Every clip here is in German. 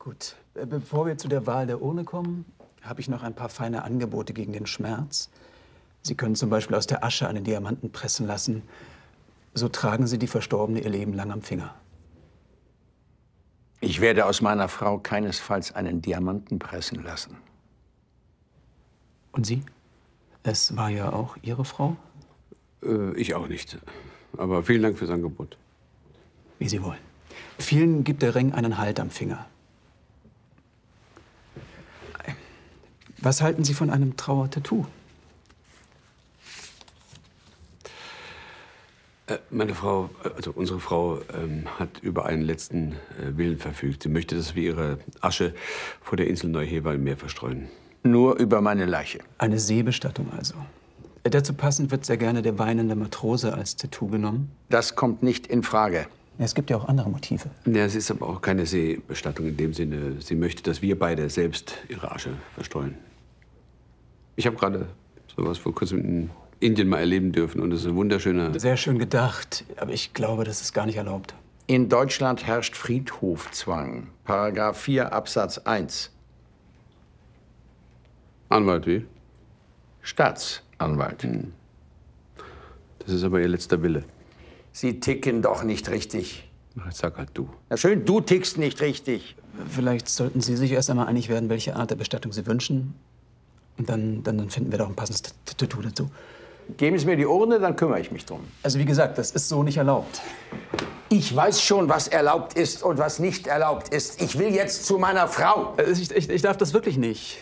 Gut, bevor wir zu der Wahl der Urne kommen, habe ich noch ein paar feine Angebote gegen den Schmerz. Sie können zum Beispiel aus der Asche einen Diamanten pressen lassen. So tragen Sie die Verstorbene ihr Leben lang am Finger. Ich werde aus meiner Frau keinesfalls einen Diamanten pressen lassen. Und Sie? Es war ja auch Ihre Frau? Ich auch nicht. Aber vielen Dank fürs Angebot. Wie Sie wollen. Vielen gibt der Ring einen Halt am Finger. Was halten Sie von einem Trauertattoo? Meine Frau, also unsere Frau, hat über einen letzten Willen verfügt. Sie möchte, dass wir ihre Asche vor der Insel Neuhewa im Meer verstreuen. Nur über meine Leiche. Eine Seebestattung also. Dazu passend wird sehr gerne der weinende Matrose als Tattoo genommen. Das kommt nicht in Frage. Es gibt ja auch andere Motive. Ja, es ist aber auch keine Seebestattung in dem Sinne. Sie möchte, dass wir beide selbst ihre Asche verstreuen. Ich habe gerade sowas vor kurzem in Indien mal erleben dürfen und es ist ein wunderschöner... Sehr schön gedacht, aber ich glaube, das ist gar nicht erlaubt. In Deutschland herrscht Friedhofzwang. Paragraph 4 Absatz 1. Anwalt, wie? Staatsanwalt. Das ist aber Ihr letzter Wille. Sie ticken doch nicht richtig. Ach, jetzt sag halt du. Na schön, du tickst nicht richtig. Vielleicht sollten Sie sich erst einmal einig werden, welche Art der Bestattung Sie wünschen. Und dann finden wir doch ein passendes Tattoo dazu. Geben Sie mir die Urne, dann kümmere ich mich drum. Also wie gesagt, das ist so nicht erlaubt. Ich weiß schon, was erlaubt ist und was nicht erlaubt ist. Ich will jetzt zu meiner Frau. Ich darf das wirklich nicht.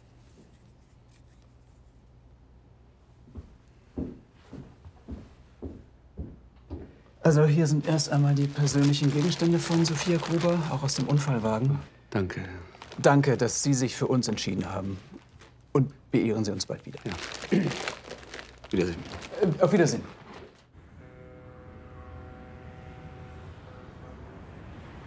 Also hier sind erst einmal die persönlichen Gegenstände von Sophia Gruber, auch aus dem Unfallwagen. Danke. Danke, dass Sie sich für uns entschieden haben. Und beehren Sie uns bald wieder. Ja. Wiedersehen. Auf Wiedersehen.